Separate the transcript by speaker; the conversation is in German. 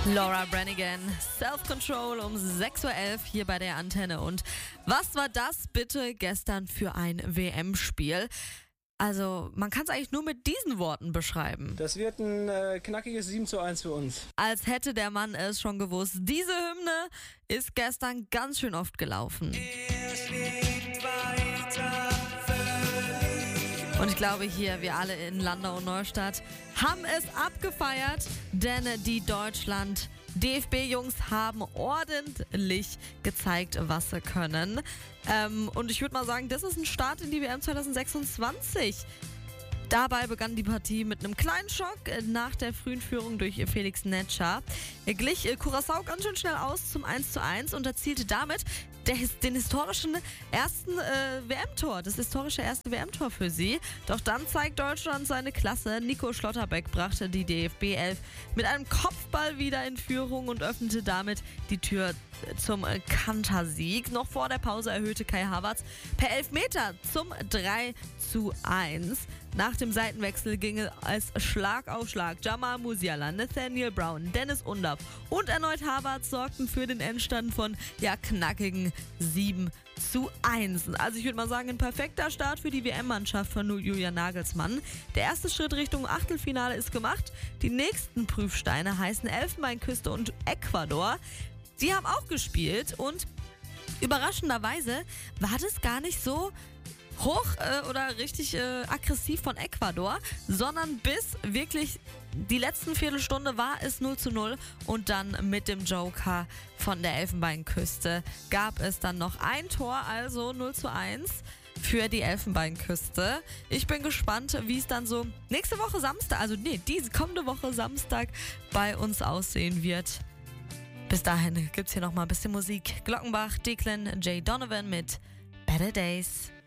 Speaker 1: Laura Branigan, Self-Control um 6.11 Uhr hier bei der Antenne. Und was war das bitte gestern für ein WM-Spiel? Also, man kann es eigentlich nur mit diesen Worten beschreiben.
Speaker 2: Das wird ein knackiges 7:1 für uns.
Speaker 1: Als hätte der Mann es schon gewusst. Diese Hymne ist gestern ganz schön oft gelaufen. Und ich glaube hier, wir alle in Landau und Neustadt haben es abgefeiert, denn die Deutschland-DFB-Jungs haben ordentlich gezeigt, was sie können. Und ich würde mal sagen, das ist ein Start in die WM 2026. Dabei begann die Partie mit einem kleinen Schock nach der frühen Führung durch Felix Netscher. Er glich Curaçao ganz schön schnell aus zum 1:1 und erzielte damit den historischen ersten WM-Tor, das historische erste WM-Tor für sie. Doch dann zeigt Deutschland seine Klasse. Nico Schlotterbeck brachte die DFB 11 mit einem Kopfball wieder in Führung und öffnete damit die Tür zum Kantersieg. Noch vor der Pause erhöhte Kai Havertz per Elfmeter zum 3:1. Nach dem Seitenwechsel ging es Schlag auf Schlag. Jamal Musiala, Nathaniel Brown, Dennis Undaff und erneut Havertz sorgten für den Endstand von knackigen 7:1. Also ich würde mal sagen, ein perfekter Start für die WM-Mannschaft von Julian Nagelsmann. Der erste Schritt Richtung Achtelfinale ist gemacht. Die nächsten Prüfsteine heißen Elfenbeinküste und Ecuador. Die haben auch gespielt und überraschenderweise war das gar nicht so hoch oder richtig aggressiv von Ecuador, sondern bis wirklich die letzten Viertelstunde war es 0:0 und dann mit dem Joker von der Elfenbeinküste gab es dann noch ein Tor, also 0:1 für die Elfenbeinküste. Ich bin gespannt, wie es dann so nächste Woche Samstag, diese kommende Woche Samstag bei uns aussehen wird. Bis dahin gibt's hier noch mal ein bisschen Musik. Glockenbach, Declan, Jay Donovan mit Better Days.